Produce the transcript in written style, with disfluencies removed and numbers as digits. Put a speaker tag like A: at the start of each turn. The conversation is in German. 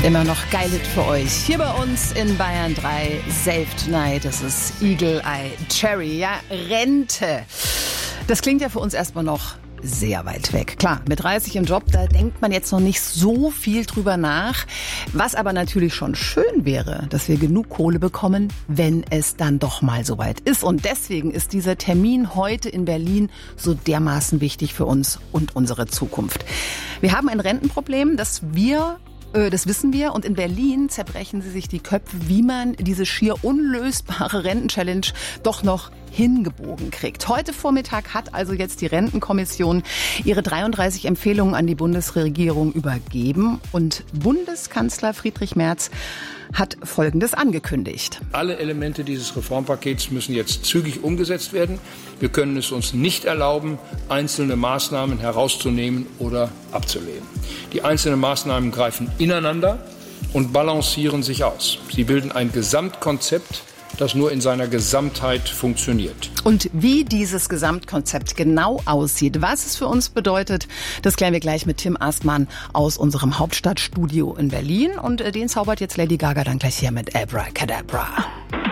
A: Immer noch Geilet für euch. Hier bei uns in Bayern 3, Save Tonight. Das ist Eagle Eye Cherry. Ja, Rente. Das klingt ja für uns erstmal noch sehr weit weg. Klar, mit 30 im Job, da denkt man jetzt noch nicht so viel drüber nach. Was aber natürlich schon schön wäre, dass wir genug Kohle bekommen, wenn es dann doch mal soweit ist. Und deswegen ist dieser Termin heute in Berlin so dermaßen wichtig für uns und unsere Zukunft. Wir haben ein Rentenproblem, das wissen wir. Und in Berlin zerbrechen sie sich die Köpfe, wie man diese schier unlösbare Rentenchallenge doch noch hingebogen kriegt. Heute Vormittag hat also jetzt die Rentenkommission ihre 33 Empfehlungen an die Bundesregierung übergeben. Und Bundeskanzler Friedrich Merz hat Folgendes angekündigt.
B: Alle Elemente dieses Reformpakets müssen jetzt zügig umgesetzt werden. Wir können es uns nicht erlauben, einzelne Maßnahmen herauszunehmen oder abzulehnen. Die einzelnen Maßnahmen greifen ineinander und balancieren sich aus. Sie bilden ein Gesamtkonzept, das nur in seiner Gesamtheit funktioniert.
A: Und wie dieses Gesamtkonzept genau aussieht, was es für uns bedeutet, das klären wir gleich mit Tim Astmann aus unserem Hauptstadtstudio in Berlin. Und den zaubert jetzt Lady Gaga dann gleich hier mit Abracadabra.